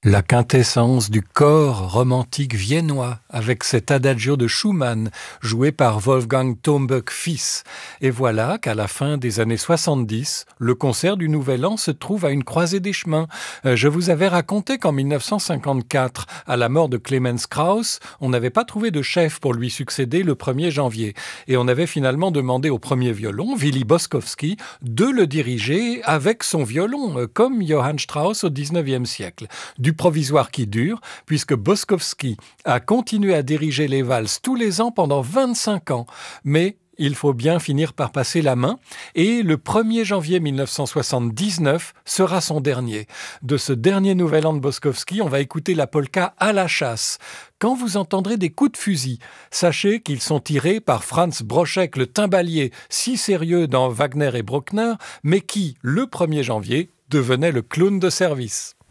La quintessence du corps romantique viennois avec cet adagio de Schumann joué par Wolfgang Tombeck fils. Et voilà qu'à la fin des années 70, le concert du Nouvel An se trouve à une croisée des chemins. Je vous avais raconté qu'en 1954, à la mort de Clemens Krauss, on n'avait pas trouvé de chef pour lui succéder le 1er janvier. Et on avait finalement demandé au premier violon, Willy Boskowski, de le diriger avec son violon, comme Johann Strauss au 19e siècle. Du provisoire qui dure, puisque Boskowski a continué à diriger les valses tous les ans pendant 25 ans. Mais il faut bien finir par passer la main, et le 1er janvier 1979 sera son dernier. De ce dernier Nouvel An de Boskowski, on va écouter la polka À la chasse. Quand vous entendrez des coups de fusil, sachez qu'ils sont tirés par Franz Broschek, le timbalier si sérieux dans Wagner et Bruckner, mais qui, le 1er janvier, devenait le clown de service.